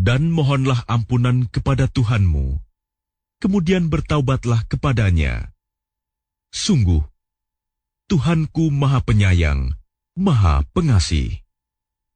dan mohonlah ampunan kepada Tuhanmu, kemudian bertaubatlah kepadanya. Sungguh, Tuhanku Maha Penyayang, Maha Pengasih.